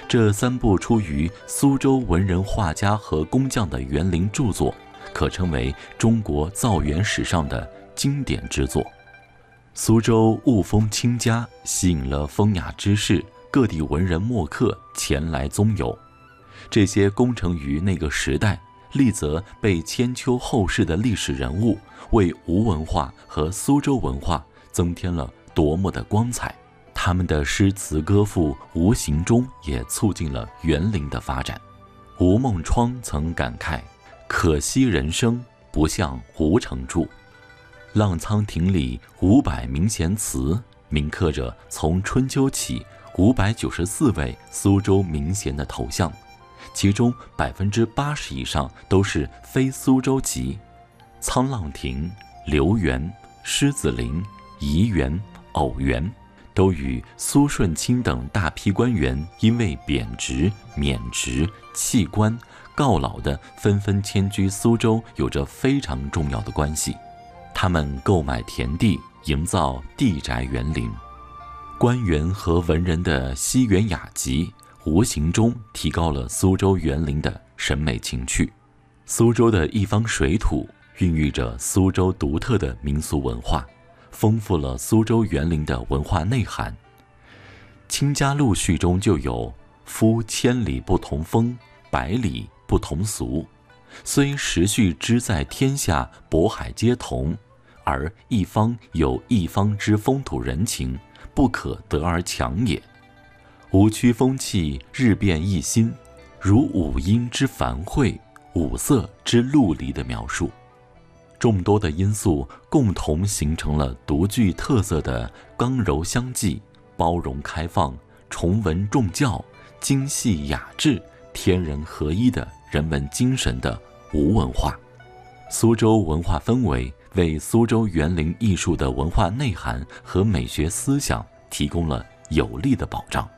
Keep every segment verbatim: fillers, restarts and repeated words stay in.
这三部出于苏州文人画家和工匠的园林著作，可称为中国造园史上的经典之作。苏州雾峰清家，吸引了风雅之士、各地文人墨客前来宗游。这些功成于那个时代，立则被千秋后世的历史人物，为吴文化和苏州文化增添了夺目的光彩。他们的诗词歌赋无形中也促进了园林的发展。吴孟窗曾感慨：可惜人生不像吴承著。浪沧亭里五百名贤祠，铭刻着从春秋起五百九十四位苏州名贤的头像，其中百分之八十以上都是非苏州籍。沧浪亭、留园、狮子林、颐园、偶园都与苏舜钦等大批官员因为贬职、免职、弃官、告老的纷纷迁居苏州有着非常重要的关系。他们购买田地，营造地宅园林。官员和文人的惜园雅集，无形中提高了苏州园林的审美情趣。苏州的一方水土孕育着苏州独特的民俗文化，丰富了苏州园林的文化内涵。《清家录序》中就有夫千里不同风，百里不同俗，虽时序之在天下，渤海皆同，而一方有一方之风土人情，不可得而强也。吴区风气日变一新，如五音之繁会，五色之陆离的描述。众多的因素共同形成了独具特色的刚柔相济、包容开放、崇文重教、精细雅致、天人合一的人文精神的吴文化。苏州文化氛围为苏州园林艺术的文化内涵和美学思想提供了有力的保障。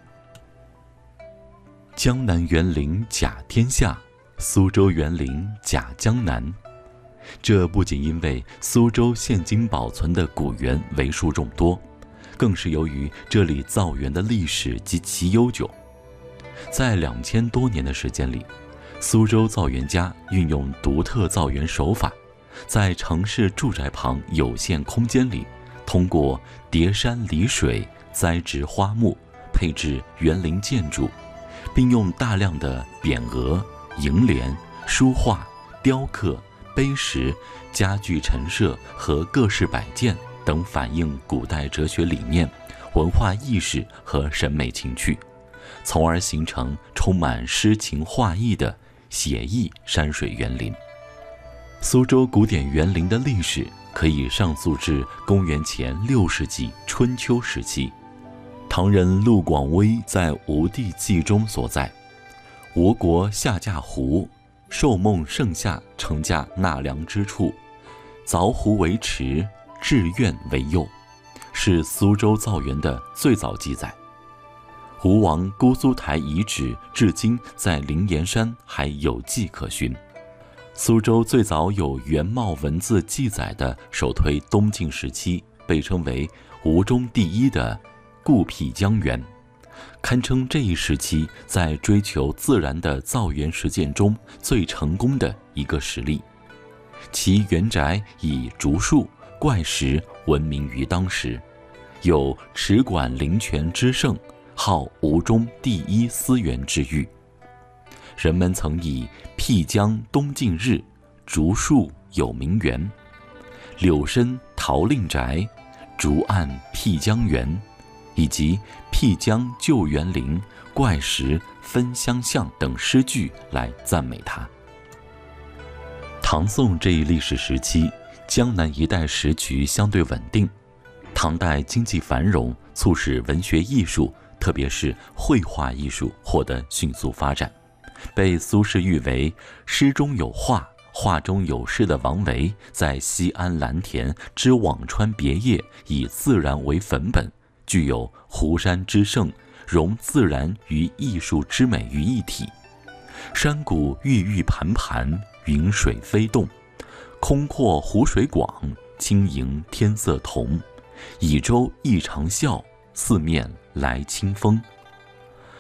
江南园林甲天下，苏州园林甲江南。这不仅因为苏州现今保存的古园为数众多，更是由于这里造园的历史极其悠久。在两千多年的时间里，苏州造园家运用独特造园手法，在城市住宅旁有限空间里，通过叠山理水、栽植花木、配置园林建筑，并用大量的匾额、楹联、书画、雕刻、碑石、家具陈设和各式摆件等反映古代哲学理念、文化意识和审美情趣，从而形成充满诗情画意的写意山水园林。苏州古典园林的历史可以上溯至公元前六世纪春秋时期。唐人陆广微在《吴地记》中所载：吴国下架湖，寿梦盛夏成架纳凉之处，凿湖为池，置苑为右，是苏州造园的最早记载。吴王姑苏台遗址至今在灵岩山还有迹可循。苏州最早有原貌文字记载的，首推东晋时期，被称为吴中第一的固辟江园，堪称这一时期在追求自然的造园实践中最成功的一个实例。其园宅以竹树、怪石闻名于当时，有池馆灵泉之盛，号吴中第一思园之誉。人们曾以辟江东晋日、竹树有名园、柳深陶令宅、竹岸辟江园以及辟江旧园林、怪石分相像等诗句来赞美它。唐宋这一历史时期，江南一带时局相对稳定，唐代经济繁荣，促使文学艺术，特别是绘画艺术获得迅速发展。被苏轼誉为诗中有画，画中有诗的王维，在西安蓝田之辋川别业，以自然为粉本，具有湖山之盛，融自然与艺术之美于一体。山谷郁郁盘盘，云水飞动，空阔湖水广，轻盈天色同。倚舟异长啸，四面来清风。